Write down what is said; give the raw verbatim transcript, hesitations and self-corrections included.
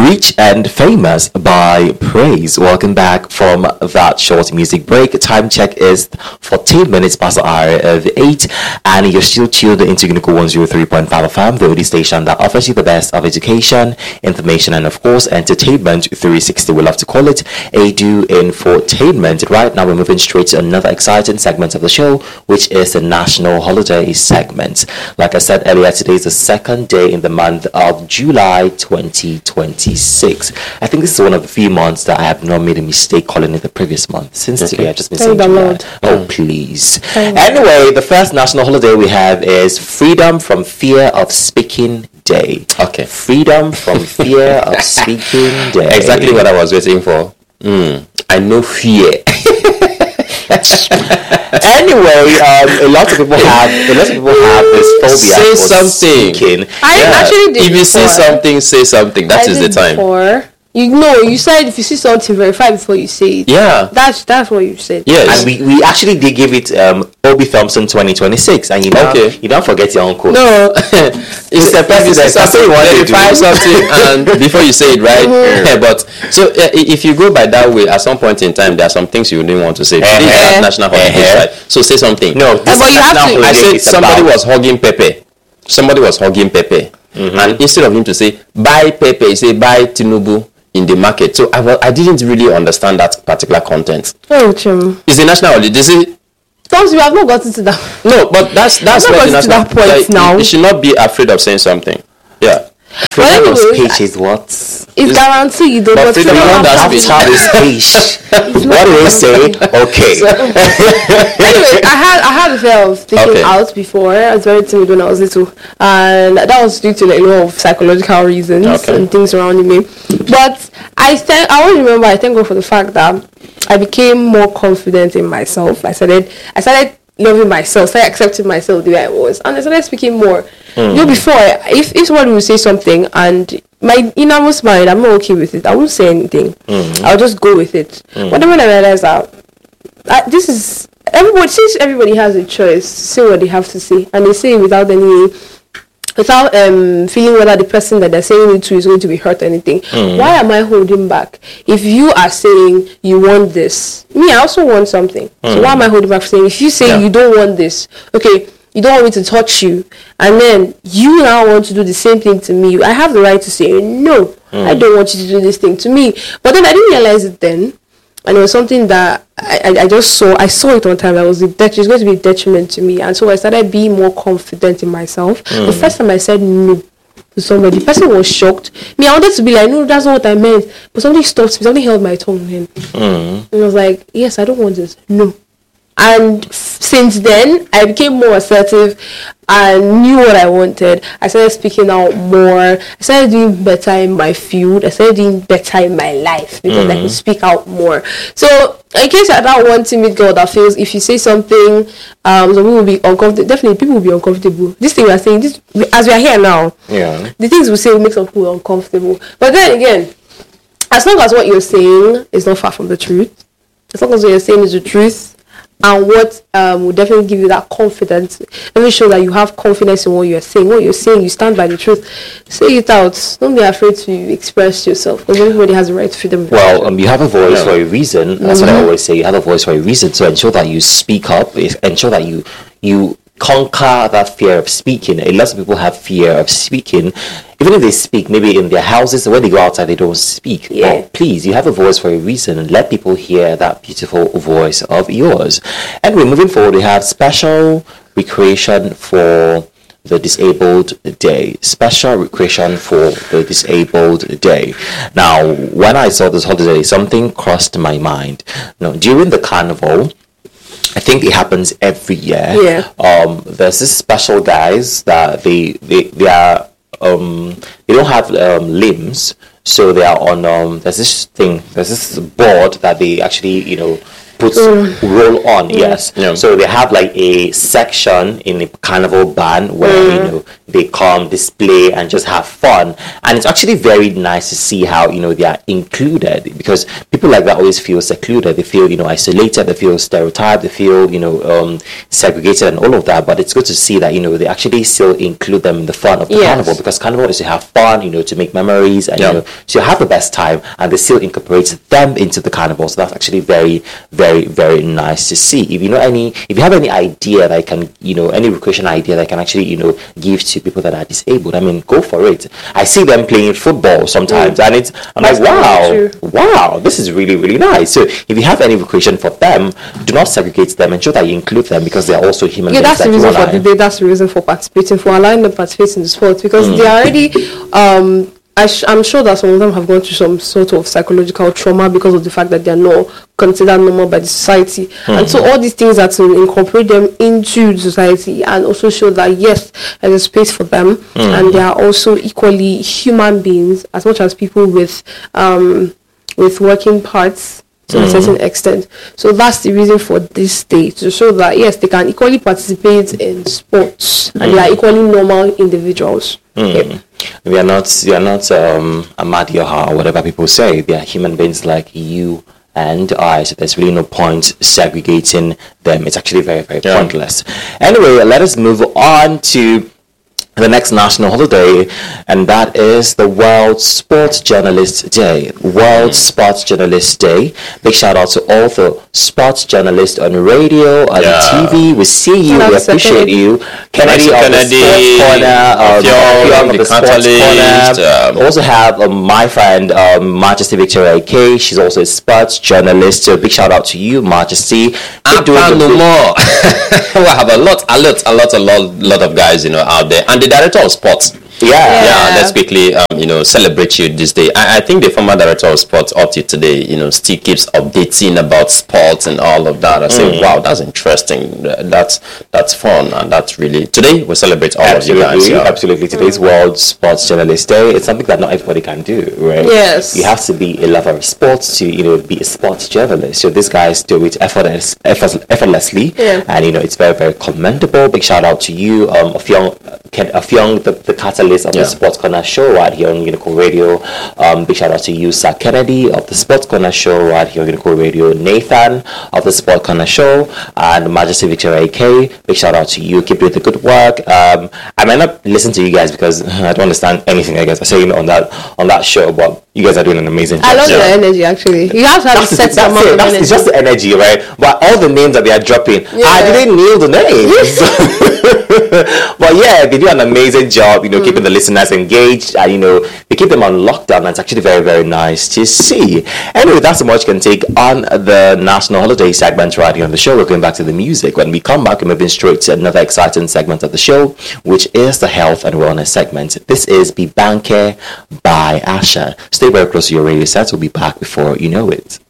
Rich and Famous by Praise. Welcome back from that short music break. Time check is fourteen minutes past the hour of eight, and you're still tuned into Unico one oh three point five F M, the only station that offers you the best of education, information, and of course, entertainment three sixty. We love to call it Edu Infotainment. Right now, we're moving straight to another exciting segment of the show, which is the National Holiday segment. Like I said earlier, today is the second day in the month of July twenty twenty-six. I think this is one of the few months that I have not made a mistake calling it the previous month. Since okay. today, I've just been saying July. Oh, please. Anyway, the first national holiday we have is Freedom from Fear of Speaking Day. Okay. Freedom from Fear of Speaking Day. Exactly what I was waiting for. Mm, I know fear. Anyway, um, a lot of people have a lot of people have this phobia say for something. Speaking. I yeah. actually did. If you before. see something, say something. That I is did the time. Before. You know, you said if you see something, verify before you say it. Yeah. That's that's what you said. Yes. And we, we actually did give it um Obi Thompson twenty twenty-six, and you know okay. you don't forget your uncle. No. It's the president. That's what you want to verify something and before you say it, right? Mm-hmm. Yeah, but so uh, if you go by that way, at some point in time, there are some things you didn't want to say. Uh-huh. Today is national holiday, uh-huh. right? So say something. No, this but you have to. I said somebody about. was hugging Pepe. Somebody was hugging Pepe, mm-hmm. and instead of him to say buy Pepe, he say buy Tinubu in the market. So I, well, I didn't really understand that particular content. Oh, Chum. It's a national holiday. Is it? Don't you have not gotten to that? No, but that's that's where the national that point like, now. You, you should not be afraid of saying something. Yeah. Freedom of speech is what? It's guaranteed. But freedom of speech. What do they say? Okay. So, anyway, I had I had a fear of taking okay. out before. I was very timid when I was little, and that was due to like, a lot of psychological reasons okay. and things surrounding me. But I th- I always remember. I thank God for the fact that I became more confident in myself. I started I started loving myself, started accepting myself the way I was, and I started speaking more. Mm. You know, before, if, if somebody would say something and my innermost mind, I'm not okay with it, I won't say anything. Mm. I'll just go with it. Mm. But then when I realized that uh, this is everybody, since everybody has a choice to say what they have to say, and they say it without any, without um feeling whether the person that they're saying it to is going to be hurt or anything. Mm. Why am I holding back? If you are saying you want this, me, I also want something. Mm. So why am I holding back for saying, if you say yeah. you don't want this, okay, you don't want me to touch you, and then you now want to do the same thing to me, I have the right to say, no, mm. I don't want you to do this thing to me. But then I didn't realize it then, and it was something that I, I, I just saw, I saw it one time, that was a det- it was going to be a detriment to me, and so I started being more confident in myself. Mm. The first time I said no to somebody, the person was shocked. Me, I wanted to be like, no, that's not what I meant, but something stopped me, something held my tongue in. Mm. And I was like, yes, I don't want this, no. And f- since then, I became more assertive and knew what I wanted. I started speaking out more. I started doing better in my field. I started doing better in my life because mm-hmm. I could speak out more. So, in case you're that one timid girl that feels if you say something, um, some people will be uncomfortable. Definitely, people will be uncomfortable. This thing we are saying, this as we are here now, yeah, the things we say will make some people uncomfortable. But then again, as long as what you're saying is not far from the truth, as long as what you're saying is the truth, and what um, will definitely give you that confidence, let me show that you have confidence in what you're saying. What you're saying, you stand by the truth. Say it out. Don't be afraid to express yourself, because everybody has a right to freedom. Well, um, you have a voice yeah. for a reason. That's mm-hmm. what I always say. You have a voice for a reason. So ensure that you speak up. Ensure that you you conquer that fear of speaking. A lot of people have fear of speaking. Even if they speak, maybe in their houses, when they go outside, they don't speak. Yeah. But please, you have a voice for a reason, and let people hear that beautiful voice of yours. And we're moving forward. We have special recreation for the Disabled Day. Special recreation for the Disabled Day. Now, when I saw this holiday, something crossed my mind. Now, during the carnival, I think it happens every year. Yeah. Um, there's this special guys that they they, they are um they don't have um, limbs, so they are on um there's this thing there's this board that they actually you know put mm. roll on. Yeah. Yes. Yeah. So they have like a section in the carnival band where mm. you know they come, display, and just have fun. And it's actually very nice to see how you know they are included, because people like that always feel secluded. They feel you know isolated. They feel stereotyped. They feel you know um, segregated and all of that. But it's good to see that you know they actually still include them in the fun of the yes. carnival, because carnival is to have fun, you know, to make memories, and yeah. you know, to have the best time, and they still incorporate them into the carnival. So that's actually very, very, very nice to see. If you know any, if you have any idea that can, you know, any recreation idea that can actually, you know, give to people that are disabled, I mean, go for it. I see them playing football sometimes, mm. and it's, I'm that's like, wow, wow, this is really, really nice. So if you have any recreation for them, do not segregate them. Ensure that you include them, because they are also human yeah, beings. That's the reason for the day. That's the reason for participating, for allowing them to participate in the sport, because mm. they are already. Um, I sh- I'm sure that some of them have gone through some sort of psychological trauma because of the fact that they are not considered normal by the society. Mm-hmm. And so all these things are to incorporate them into the society and also show that, yes, there's a space for them, mm-hmm. and they are also equally human beings as much as people with um, with working parts to mm-hmm. a certain extent. So that's the reason for this day, to show that, yes, they can equally participate in sports, mm-hmm. and they are equally normal individuals. Mm. Yep. We are not, we are not um, Amadioha or whatever people say. They are human beings like you and I. So there's really no point segregating them. It's actually very, very yeah. pointless. Anyway, let us move on to the next national holiday, and that is the World Sports Journalist Day. World mm. Sports Journalist Day. Big shout out to all the sports journalists on radio, on yeah. T V. We see you, we appreciate you. Kennedy of the Sports Corner, um, Fiona of the Sports Corner. Um, also have um, my friend um, Majesty Victoria A K. She's also a sports journalist. So big shout out to you, Majesty. Keep doing no more. We have a lot, a lot, a lot, a lot, lot of guys, you know, out there, and the director of sports. Yeah. yeah, yeah. Let's quickly, um, you know, celebrate you this day. I, I think the former director of sports up to today, you know, still keeps updating about sports and all of that. I say, mm. wow, that's interesting. That's that's fun, and that's really today we celebrate all absolutely, of you guys. Yeah. Absolutely, today's mm. World Sports Journalist Day. It's something that not everybody can do, right? Yes, you have to be a lover of sports to, you know, be a sports journalist. So these guys do it effortless, effortlessly, yeah. and you know, it's very, very commendable. Big shout out to you, um, Afyong, Afyong, the, the catalyst of yeah. the Sports Corner show right here on Unico Radio. Um, big shout out to you, Sir Kennedy of the Sports Corner show right here on Unico Radio. Nathan of the Sports Corner show, and Majesty Victoria A K. Big shout out to you. Keep doing the good work. Um, I might not listen to you guys because I don't understand anything I guess I say on that on that show, but you guys are doing an amazing job. I love yeah. your energy. Actually, you have to have that's a set that's amount it. of That's, energy. it's just the energy, right? But all the names that they are dropping, yeah. I didn't nail the names. But yeah, they do an amazing job, you know, mm. keeping the listeners engaged, and you know, they keep them on lockdown. That's actually very, very nice to see. Anyway, that's so much you can take on the national holiday segment right here on the show. We're going back to the music. When we come back, we're moving straight to another exciting segment of the show, which is the health and wellness segment. This is Be Banke by Asha. Stay very close to your radio set. We'll be back before you know it.